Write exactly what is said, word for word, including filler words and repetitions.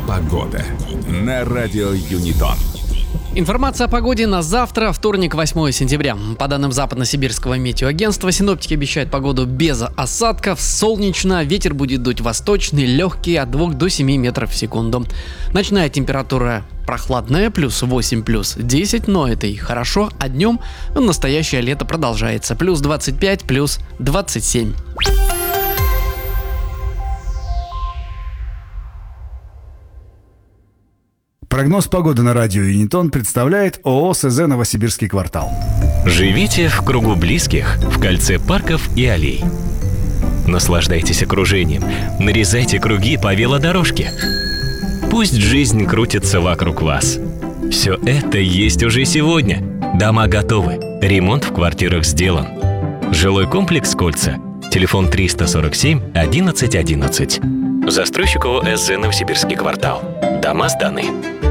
Погода на радио Юнитон. Информация о погоде на завтра, вторник, восьмое сентября. По данным Западно-Сибирского метеоагентства, синоптики обещают погоду без осадков, солнечно, ветер будет дуть восточный, легкий, от двух до семи метров в секунду. Ночная температура прохладная, плюс восемь, плюс десять, но это и хорошо, а днем настоящее лето продолжается, плюс двадцать пять, плюс двадцать семь. Прогноз погоды на радио Юнитон представляет ООО СЗ «Новосибирский квартал». Живите в кругу близких, в кольце парков и аллей. Наслаждайтесь окружением, нарезайте круги по велодорожке. Пусть жизнь крутится вокруг вас. Все это есть уже сегодня. Дома готовы, ремонт в квартирах сделан. Жилой комплекс «Кольца». Телефон триста сорок семь одиннадцать одиннадцать. Застройщик ООО СЗ «Новосибирский квартал». Дома сданы.